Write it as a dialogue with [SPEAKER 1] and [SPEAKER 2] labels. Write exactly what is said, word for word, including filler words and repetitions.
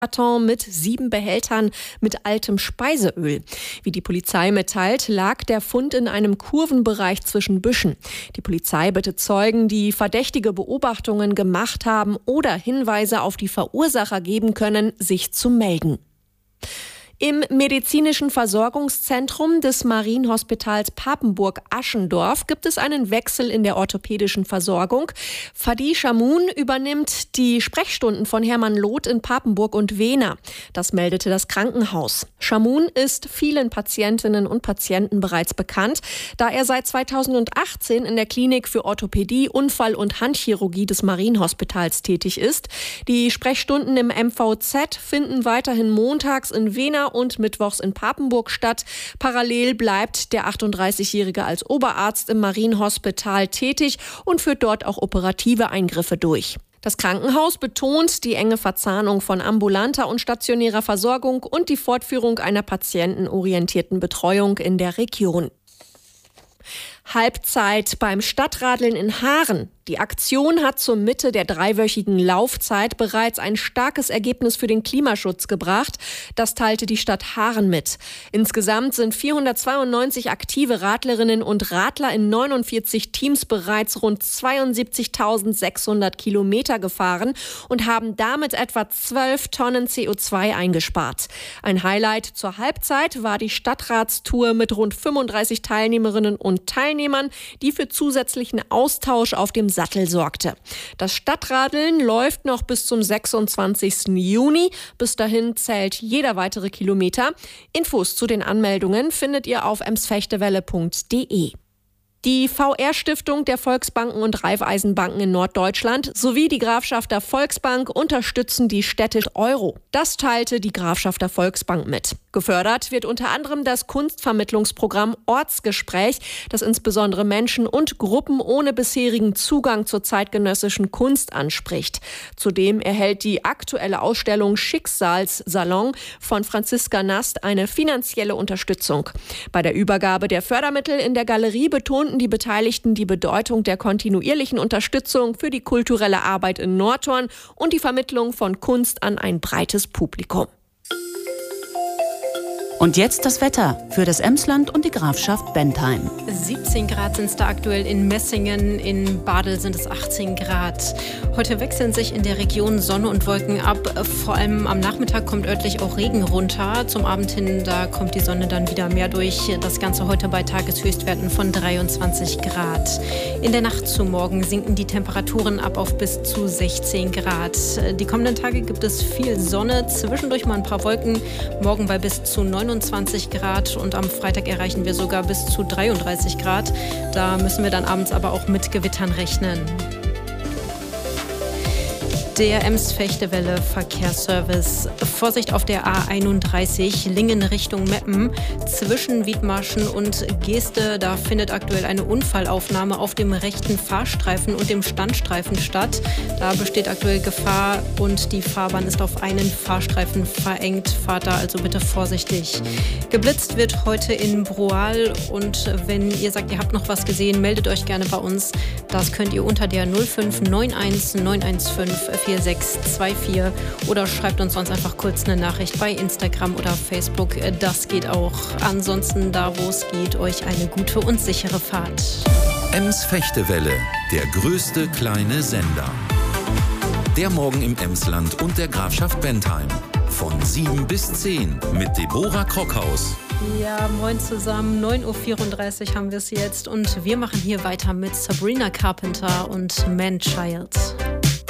[SPEAKER 1] Karton mit sieben Behältern mit altem Speiseöl. Wie die Polizei mitteilt, lag der Fund in einem Kurvenbereich zwischen Büschen. Die Polizei bittet Zeugen, die verdächtige Beobachtungen gemacht haben oder Hinweise auf die Verursacher geben können, sich zu melden. Im medizinischen Versorgungszentrum des Marienhospitals Papenburg-Aschendorf gibt es einen Wechsel in der orthopädischen Versorgung. Fadi Chamoun übernimmt die Sprechstunden von Hermann Loth in Papenburg und Wehner. Das meldete das Krankenhaus. Chamoun ist vielen Patientinnen und Patienten bereits bekannt, da er seit zweitausendachtzehn in der Klinik für Orthopädie, Unfall- und Handchirurgie des Marienhospitals tätig ist. Die Sprechstunden im M V Z finden weiterhin montags in Wehner und mittwochs in Papenburg statt. Parallel bleibt der achtunddreißigjährige als Oberarzt im Marienhospital tätig und führt dort auch operative Eingriffe durch. Das Krankenhaus betont die enge Verzahnung von ambulanter und stationärer Versorgung und die Fortführung einer patientenorientierten Betreuung in der Region. Halbzeit beim Stadtradeln in Haaren. Die Aktion hat zur Mitte der dreiwöchigen Laufzeit bereits ein starkes Ergebnis für den Klimaschutz gebracht. Das teilte die Stadt Haaren mit. Insgesamt sind vierhundertzweiundneunzig aktive Radlerinnen und Radler in neunundvierzig Teams bereits rund zweiundsiebzigtausendsechshundert Kilometer gefahren und haben damit etwa zwölf Tonnen C O zwei eingespart. Ein Highlight zur Halbzeit war die Stadtratstour mit rund fünfunddreißig Teilnehmerinnen und Teilnehmern, die für zusätzlichen Austausch auf dem Sattel sorgte. Das Stadtradeln läuft noch bis zum sechsundzwanzigsten Juni. Bis dahin zählt jeder weitere Kilometer. Infos zu den Anmeldungen findet ihr auf emsfechtewelle punkt de. Die V R-Stiftung der Volksbanken und Raiffeisenbanken in Norddeutschland sowie die Grafschafter Volksbank unterstützen die Städte Euro. Das teilte die Grafschafter Volksbank mit. Gefördert wird unter anderem das Kunstvermittlungsprogramm Ortsgespräch, das insbesondere Menschen und Gruppen ohne bisherigen Zugang zur zeitgenössischen Kunst anspricht. Zudem erhält die aktuelle Ausstellung Schicksalssalon von Franziska Nast eine finanzielle Unterstützung. Bei der Übergabe der Fördermittel in der Galerie betonten die Beteiligten die Bedeutung der kontinuierlichen Unterstützung für die kulturelle Arbeit in Nordhorn und die Vermittlung von Kunst an ein breites Publikum.
[SPEAKER 2] Und jetzt das Wetter für das Emsland und die Grafschaft Bentheim.
[SPEAKER 3] siebzehn Grad sind es da aktuell in Messingen, in Badel sind es achtzehn Grad. Heute wechseln sich in der Region Sonne und Wolken ab. Vor allem am Nachmittag kommt örtlich auch Regen runter. Zum Abend hin, da kommt die Sonne dann wieder mehr durch. Das Ganze heute bei Tageshöchstwerten von dreiundzwanzig Grad. In der Nacht zu morgen sinken die Temperaturen ab auf bis zu sechzehn Grad. Die kommenden Tage gibt es viel Sonne, zwischendurch mal ein paar Wolken. Morgen bei bis zu neunundzwanzig Grad und am Freitag erreichen wir sogar bis zu dreiunddreißig Grad. Da müssen wir dann abends aber auch mit Gewittern rechnen. Der Ems-Fechtewelle Verkehrsservice. Vorsicht auf der A einunddreißig, Lingen Richtung Meppen. Zwischen Wiedmarschen und Geeste, da findet aktuell eine Unfallaufnahme auf dem rechten Fahrstreifen und dem Standstreifen statt. Da besteht aktuell Gefahr und die Fahrbahn ist auf einen Fahrstreifen verengt. Fahrt da also bitte vorsichtig. Geblitzt wird heute in Broal und wenn ihr sagt, ihr habt noch was gesehen, meldet euch gerne bei uns. Das könnt ihr unter der null fünf neun eins neun eins fünf vier sechs zwei vier oder schreibt uns sonst einfach kurz eine Nachricht bei Instagram oder Facebook. Das geht auch. Ansonsten da, wo es geht, euch eine gute und sichere Fahrt.
[SPEAKER 4] Ems-Fechtewelle, der größte kleine Sender. Der Morgen im Emsland und der Grafschaft Bentheim. Von sieben bis zehn mit Deborah Krockhaus.
[SPEAKER 3] Ja, moin zusammen. neun Uhr vierunddreißig haben wir es jetzt und wir machen hier weiter mit Sabrina Carpenter und Man Child.